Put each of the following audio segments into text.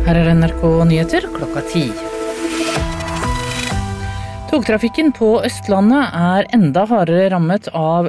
Her NRK Nyheter klokka 10. Togtrafikken på Østlandet enda hardere rammet av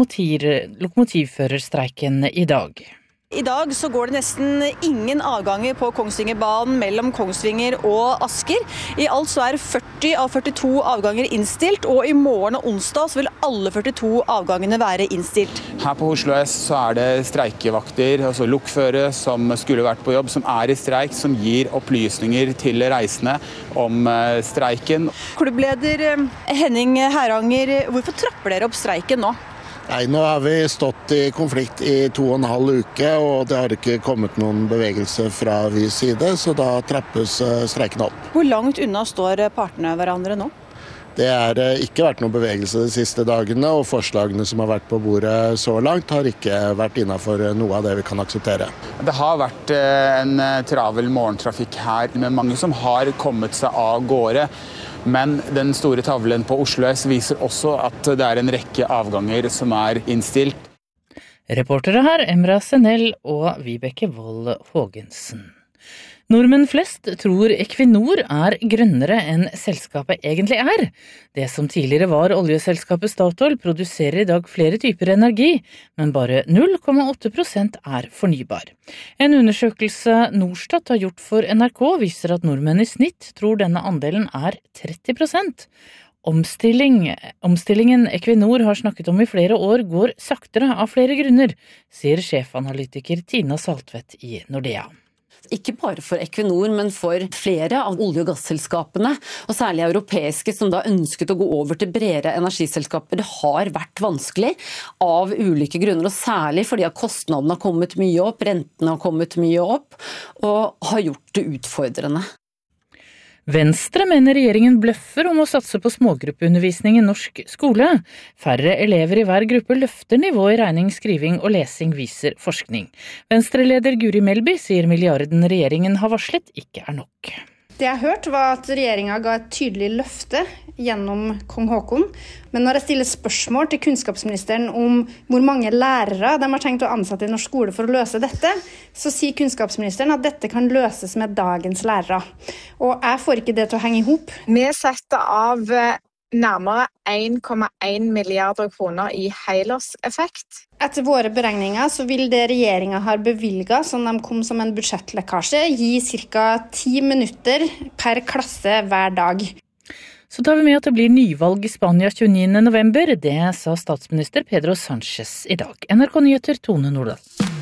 lokomotivførerstreiken I dag. I dag så går det nesten ingen avganger på Kongsvingerbanen mellom Kongsvinger og Asker. I alt så 40 av 42 avganger innstilt, og I morgen og onsdag så vil alle 42 avgangene være innstilt. Her på Oslo S så det streikevakter, altså lokførere som skulle vært på jobb, som I streik, som gir opplysninger til reisende om streiken. Klubbleder Henning Heranger, hvorfor trapper dere opp streiken nå? Nei, nå har vi stått I konflikt I 2,5 uker, og det har ikke kommet noen bevegelse fra vår side, så da trappes streiken opp. Hvor langt unna står partene hverandre nå? Det ikke vært noen bevegelse de siste dagene, og forslagene som har vært på bordet så langt har ikke vært innenfor noe av det vi kan akseptere. Det har vært en travel morgentrafikk her, med mange som har kommet seg av gårde. Men den store tavlen på Oslo S viser også at det en rekke avganger som innstilt. Reportere her Emra Senell og Vibeke Wold Hågensen. Nordmenn flest tror Equinor grønnere enn selskapet egentlig Det som tidligere var oljeselskapet Statoil produserer I dag flere typer energi, men bare 0,8% fornybar. En undersøkelse Norstat har gjort for NRK viser at nordmenn I snitt tror denne andelen 30%. Omstillingen Equinor har snakket om I flere år går saktere av flere grunner, sier sjefanalytiker Tina Saltvedt I Nordea. Ikke bare for Equinor, men for flere av olje- og gasselskapene, og særlig europeiske, som da ønsket å gå over til bredere energiselskaper. Det har vært vanskelig av ulike grunner, og særlig fordi kostnadene har kommet mye opp, rentene har kommet mye opp, og har gjort det utfordrende. Venstre mener regjeringen bløffer om å satse på smågruppeundervisning I norsk skole. Færre elever I hver gruppe løfter nivået I regning, skriving og lesing, viser forskning. Venstreleder Guri Melby sier milliarden regjeringen har varslet ikke nok. Det jeg har hørt var at regjeringen ga et tydelig løfte gjennom kong Haakon, men når jeg stiller spørsmål til kunnskapsministeren om hvor mange lærere de har tenkt å ansette I norsk skole for å løse dette, så sier kunnskapsministeren at dette kan løses med dagens lærere. Og jeg får ikke det til å henge I hop. Vi setter av nærmere 1,1 milliarder kroner I helårseffekt. Etter våre beregninger så vil det regjeringen har bevilget, som de kom som en budsjettlekkasje, gi ca. 10 minutter per klasse hver dag. Så tar vi med at det blir nyvalg I Spania 29. november. Det sa statsminister Pedro Sánchez I dag. NRK Nyheter, Tone Nordahl.